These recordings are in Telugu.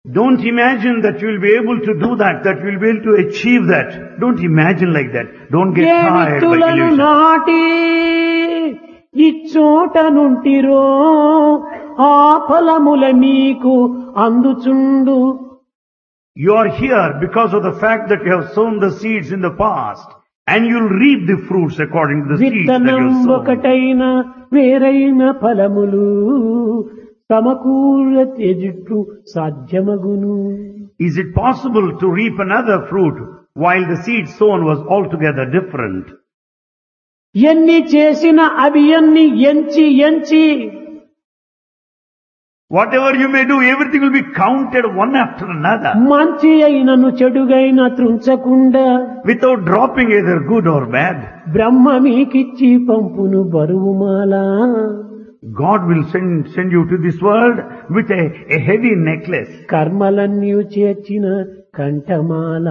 Don't imagine that you will be able to do that you will be able to achieve that. Don't imagine like that. Don't get A tired by విత్తులను illusion. నాటి ఇచ్చోట నుంటిరో ఆ ఫలముల మీకు అందుచుండు. You are here because of the fact that you have sown the seeds in the past, and you'll reap the fruits according to the seeds that విత్తనం you have sown. ఒకటైన వేరైన ఫలములు సమకూర తెజుట్టు సాధ్యమగును. Is it possible to reap another fruit while the seed sown was altogether different? ఎన్ని చేసిన అవి ఎన్ని ఎంచి ఎంచి Whatever you may do, everything will be counted one after another, మంచి అయినను చెడుగైన త్రుంచకుండా without dropping either good or bad. బ్రహ్మ మీకిచ్చి పంపును బరువుమాల. God will send you to this world with a heavy necklace. కర్మలన్నీ చేర్చిన కంఠమాల.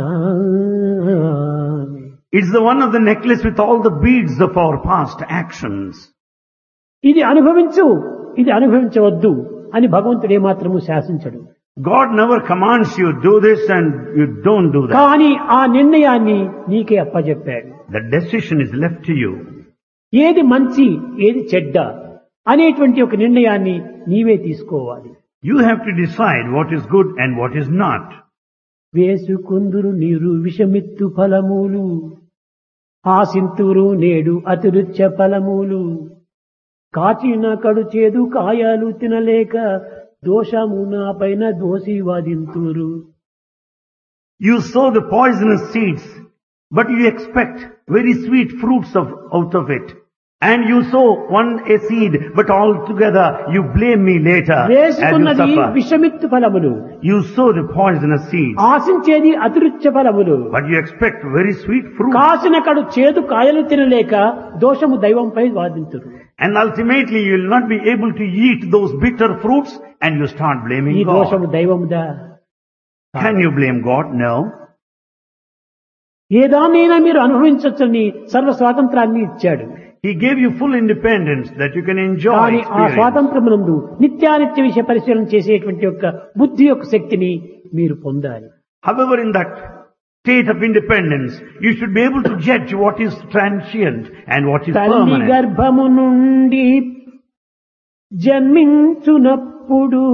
It's the one of the necklace with all the beads of our past actions. ఇది అనుభవించు, ఇది అనుభవించవద్దు అని భగవంతుడే మాత్రము శాసించడు. God never commands you do this and you don't do that. కానీ ఆ నిర్ణయాన్ని నీకే అప్పజెప్పాడు. The decision is left to you. ఏది మంచి ఏది చెడ్డ అనేటువంటి ఒక నిర్ణయాన్ని నీవే తీసుకోవాలి. You have to decide what is good and what is not. వేసుకుందురు నీరు విషమిత్తు ఫలములు, ఆసింతురు నేడు అతిరుచ్చ ఫలములు, కాచిన కడు చేదు కాయాలు తినలేక దోషము నా పైన దోషి వాదింతురు. You sow the poisonous seeds, but you expect very sweet fruits out of it. And you sow a seed, but altogether you blame me later as you వేసుకున్నది suffer. విషమిత్తు ఫలములు, You sow the poisonous seeds, ఆశించేది అతిరుచ్చ ఫలములు, but you expect very sweet fruit. కాసిన కడు చేదు కాయలు తినలేక దోషము దైవంపై వాదింతురు. And ultimately you will not be able to eat those bitter fruits and you start ఈ blaming దోషము God. దైవముదా? Can you blame God? No. ఏదానైనా మీరు అనుభవించవచ్చని సర్వ స్వాతంత్రాన్ని ఇచ్చాడు. He gave you full independence that you can enjoy కానీ ఆ experience. స్వాతంత్రమునందు నిత్యానిత్య విషయ పరిశీలన చేసేటువంటి యొక్క బుద్ధి యొక్క శక్తిని మీరు పొందాలి. However, in that state of independence, you should be able to judge what is transient and what is తల్లి permanent. గర్భము నుండి జన్మించునప్పుడు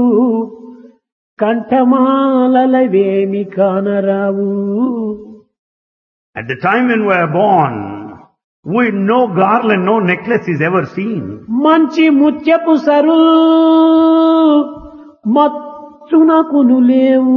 కంఠమాలవేమి కానరావు. At the time when we are born, with no garland, no necklace is ever seen. మంచి ముత్యపు సరు మచ్చునకును లేవు.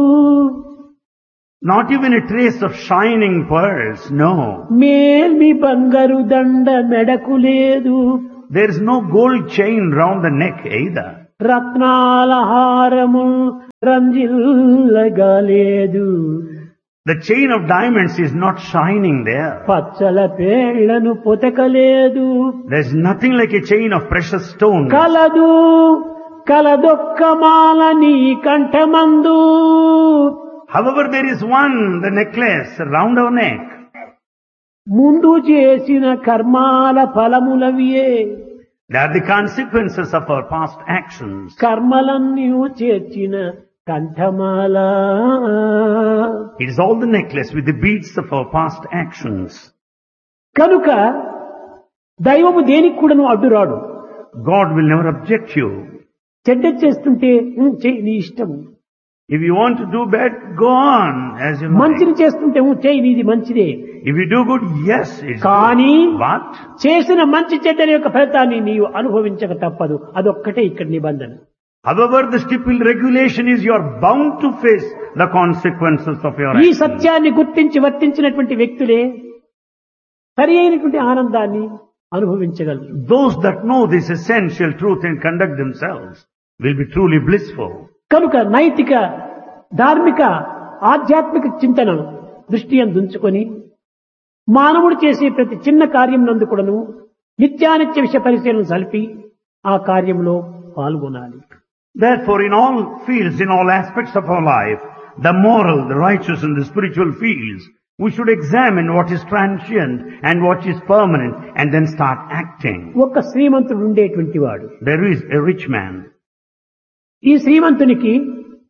Not even a trace of shining pearls, no. మేల్మి బంగారు దండ మెడకు లేదు. There is no gold chain round the neck either. రత్నాల హారము రంజిల్లగా లేదు. The chain of diamonds is not shining there. Pachchala పేళ్లను పొతకలేదు. There is nothing like a chain of precious stones. కలదు కలదొక్కమాల నీ కంఠమందు. However, there is one, the necklace round our neck. ముందు చేసిన కర్మాల ఫలములవియే. They are the consequences of our past actions. కర్మలన్నీ చేర్చిన కంఠమాల. It is all the necklace with the beads of our past actions. కనుక దైవము దేనికి కూడాను అడ్డురాడు. God will never object you. చెడ్డ చేస్తుంటే చెయ్యి నీ ఇష్టము. If you want to do bad, go on as you like. మంచిని చేస్తుంటే చెయ్యి నీది మంచిదే. If you do good, yes, it's కానీ good. But చేసిన మంచి చెడ్డల యొక్క ఫలితాన్ని నీవు అనుభవించక తప్పదు. అదొక్కటే ఇక్కడ నిబంధన. however, the stipulated regulation is you are bound to face the consequences of your ఈ actions. సత్యాన్ని గుర్తించి వర్తించినటువంటి వ్యక్తులే సరి అయినటువంటి ఆనందాన్ని అనుభవించగలరు. Those that know this essential truth and conduct themselves will be truly blissful. కనుక నైతిక ధార్మిక ఆధ్యాత్మిక చింతన దృష్టి అందుంచుకొని మానవుడు చేసే ప్రతి చిన్న కార్యం నందు కూడాను నిత్యానిత్య విషయ పరిశీలన సలిపి ఆ కార్యంలో పాల్గొనాలి. Therefore, in all fields, in all aspects of our life, the moral, the righteous and the spiritual fields, we should examine what is transient and what is permanent and then start acting. ఒక శ్రీమంతుడు ఉండేటువంటి వాడు. There is a rich man. ఈ శ్రీమంతునికి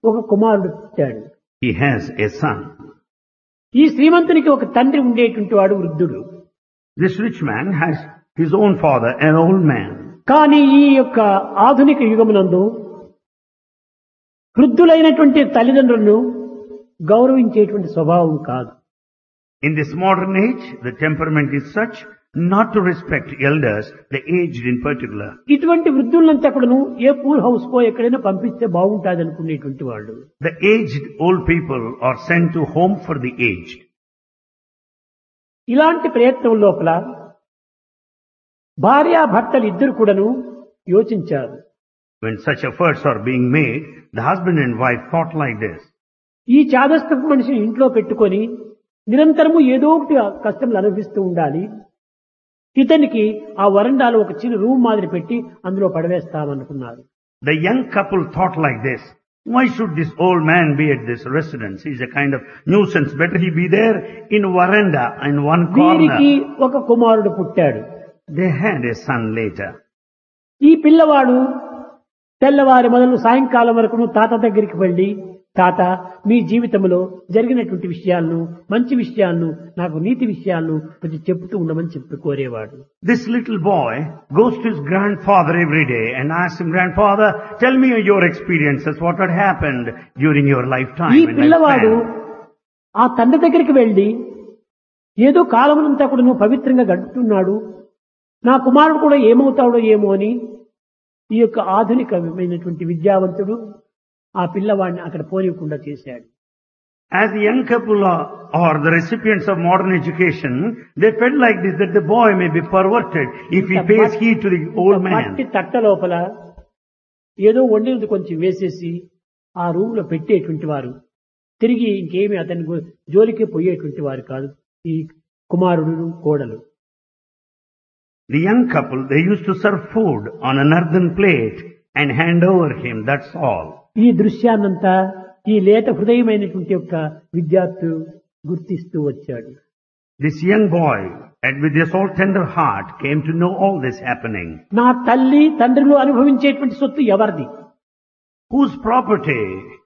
ఒక కుమారుడు పుట్టాడు. He has a son. ఈ శ్రీమంతునికి ఒక తండ్రి ఉండేటువంటి వాడు వృద్ధుడు. This rich man has his own father, an old man. కానీ ఈ యొక్క ఆధునిక యుగమునందు వృద్ధులైనటువంటి తల్లిదండ్రులను గౌరవించేటువంటి స్వభావం కాదు. In this modern age, the temperament is such not to respect elders, the aged in particular. ఇటువంటి వృద్ధులంతా కూడాను ఏ పూర్ హౌస్ కో ఎక్కడైనా పంపిస్తే బాగుంటుంది అనుకునేటువంటి వాళ్ళు. The aged old people are sent to home for the aged. ఇలాంటి ప్రయత్నం లోపల భార్యాభర్తలు ఇద్దరు కూడాను యోచించారు. When such efforts are being made, the husband and wife thought like this. ఈ చాదస్తపు మనిషిని ఇంట్లో పెట్టుకొని నిరంతరము ఏదో ఒకటి కష్టములు అనుభవిస్తూ ఉండాలి. ఇతనికి ఆ వరండాలో ఒక చిన్న రూమ్ మాదిరి పెట్టి అందులో పడవేస్తామనుకున్నారు. The young couple thought like this. Why should this old man be at this residence? He's a kind of nuisance. Better he be there in veranda in one వీరికి corner. ఒక కుమారుడు పుట్టాడు. They had a son later. ఈ పిల్లవాడు తెల్లవారి మొదలు సాయంకాలం వరకు తాత దగ్గరికి వెళ్ళి, తాత మీ జీవితంలో జరిగినటువంటి విషయాలను, మంచి విషయాలను, నాకు నీతి విషయాలను కొంచెం చెప్తూ ఉండమని చెప్పి కోరేవాడు. This little boy goes to his grandfather every day and asks him, Grandfather, tell me your experiences, what had happened during your lifetime. ఈ and పిల్లవాడు lifespan." ఆ తండ్రి దగ్గరికి వెళ్ళి ఏదో కాలమునంతా కూడా నువ్వు పవిత్రంగా గడుపుతున్నాడు, నా కుమారుడు కూడా ఏమవుతాడో ఏమో అని ఈ యొక్క ఆధునికమైనటువంటి విద్యావంతుడు ఆ పిల్లవాడిని అక్కడ పోనీయకుండా చేశాడు. As the young couple are the recipients of modern education, they felt like this, that the boy may be perverted if he pays heed to the old మట్టి man. తట్ట లోపల ఏదో వండినది కొంచెం వేసేసి ఆ రూమ్ లో పెట్టేటువంటి వారు తిరిగి ఇంకేమి అతని జోలికి పోయేటువంటి వారు కాదు ఈ కుమారుడు కోడలు. The young couple, they used to serve food on an earthen plate and hand over him, that's all. ఈ దృశ్యాన్నంతా ఈ లేత హృదయమైనటువంటి యొక్క విద్యార్థులు గుర్తిస్తూ వచ్చాడు. This young boy, and with his all tender heart, came to know all this happening. నా తల్లి తండ్రులు అనుభవించేటువంటి సొత్తు ఎవరిది? Whose property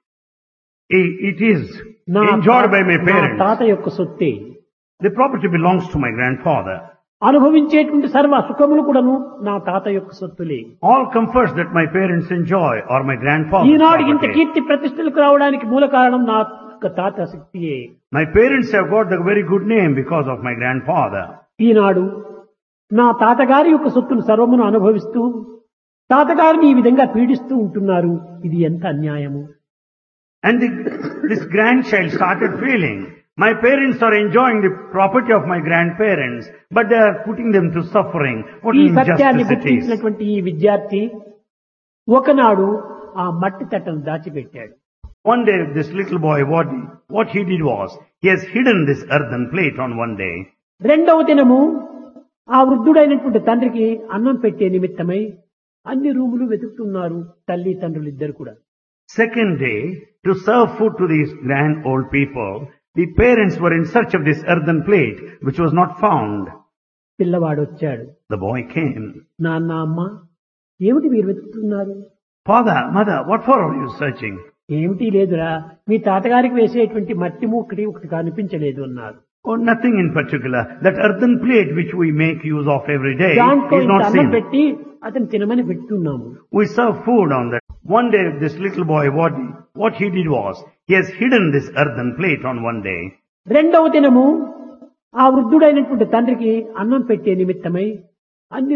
it is నా enjoyed by my నా parents. తాత యొక్క సొత్తే. The property belongs to my grandfather. అనుభవించేటువంటి సర్వ సుఖములు కూడాను నా తాత యొక్క సొత్తులే. All comforts that my parents enjoy are my grandfather's ఈనాడు ఇంత property. కీర్తి ప్రతిష్టలకు రావడానికి మూల కారణం నా యొక్క తాత శక్తియే. My parents have got the very good name because of my grandfather. ఈనాడు నా తాతగారి యొక్క సొత్తును సర్వమును అనుభవిస్తూ తాతగారిని ఈ విధంగా పీడిస్తూ ఉంటున్నారు. ఇది ఎంత అన్యాయము. And this grandchild started feeling, my parents are enjoying the property of my grandparents, but they are putting them to suffering. What ఈ సత్యాన్ని injustice it is. గుర్తించినటువంటి ఈ విద్యార్థి ఒకనాడు ఆ మట్టి తట్టను దాచిపెట్టాడు. One day this little boy, what he did was, he has hidden this earthen plate on one day. రెండవ దినము ఆ వృద్ధుడైనటువంటి తండ్రికి అన్నం పెట్టే నిమిత్తమై అన్ని రూములు వెతుకుతున్నారు తల్లి తండ్రులు ఇద్దరు కూడా. Second day, to serve food to these grand old people, the parents were in search of this earthen plate, which was not found. పిల్లవాడు వచ్చాడు. The boy came. నాన్న అమ్మ ఏమిటి మీరు వెతుకుతున్నారు? Father, mother, what for are you searching? ఏమిటి లేదురా, మీ తాతగారికి వేసేటువంటి మట్టి మూక్కటి ఒకటి కనిపించలేదు అన్నారు. Oh, nothing in particular. That earthen plate which we make use of every day దాంట్లో is ఇంత not అన్నం seen. పెట్టి అతను తినమని పెట్టున్నాము. We serve food on that. One day this little boy, what he did was, he has hidden this earthen plate on one day. రెండవ దినము ఆ వృద్ధుడైనటువంటి తండ్రికి అన్నం పెట్టే నిమిత్తమై అన్ని